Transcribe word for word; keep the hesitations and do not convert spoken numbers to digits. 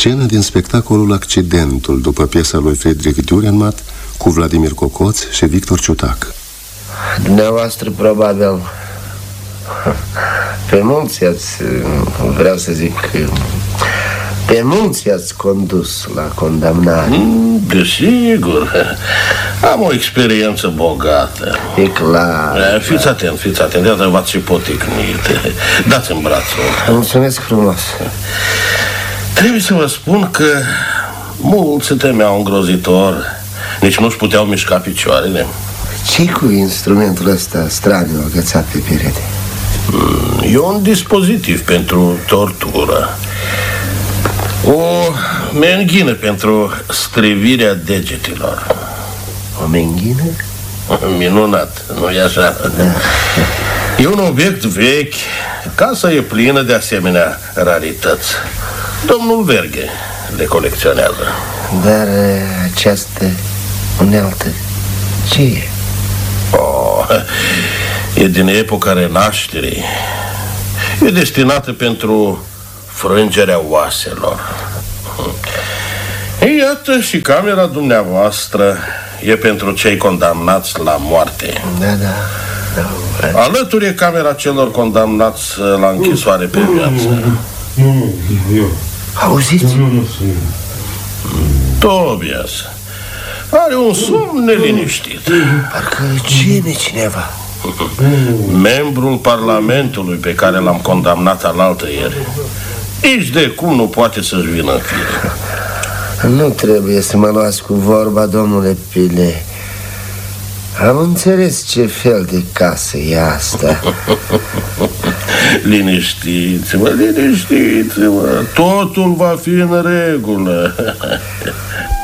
Scenă din spectacolul Accidentul, după piesa lui Friedrich Dürrenmatt, cu Vladimir Cocoț și Victor Ciutac. Dumneavoastră, probabil, pe mulți ați, vreau să zic, pe mulți ați condus la condamnare. mm, Desigur. Am o experiență bogată. E clar. E, Fiți atent, fiți atent, de data v-ați și poticnit. Dați-mi brațul. Mulțumesc frumos. Trebuie să vă spun că mulți se temeau îngrozitor. Nici nu-și puteau mișca picioarele. Ce-i cu instrumentul ăsta straniu agățat pe perete? E un dispozitiv pentru tortură. O menghină pentru strivirea degetelor. O menghină? Minunat, nu-i așa? Da. E un obiect vechi. Casa e plină de asemenea rarități. Domnul Verghe le colecționează. Dar această unealtă, ce e? Oh, e din epoca renașterii. E destinată pentru frângerea oaselor. Iată, și camera dumneavoastră e pentru cei condamnați la moarte. Da, da, da. Alături e camera celor condamnați la închisoare pe viață. Auziți? Tobias are un somn neliniștit. Parcă geme cineva. Membrul Parlamentului pe care l-am condamnat alaltăieri nici de cum nu poate să-și vină în fire. Nu trebuie să mă luați cu vorba, domnule Pile. Am înțeles ce fel de casă e asta. Liniștiți-vă, liniștiți-vă. Totul va fi în regulă.